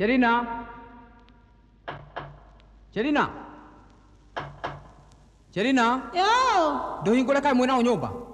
Sherina. Sherina. Sherina. Yo. Ndio ingo la kai mwanao nyumba.